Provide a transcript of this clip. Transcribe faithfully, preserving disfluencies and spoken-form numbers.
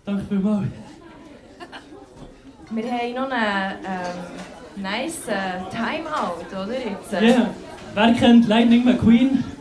Danke vielmals. Wir haben noch einen ähm, nice äh, Timeout, oder? Jetzt, Ja, yeah. Wer kennt Lightning McQueen?